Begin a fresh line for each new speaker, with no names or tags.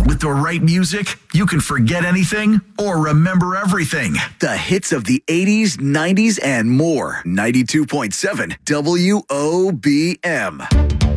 With the right music, you can forget anything or remember everything. The hits of the 80s, 90s, and more. 92.7 WOBM.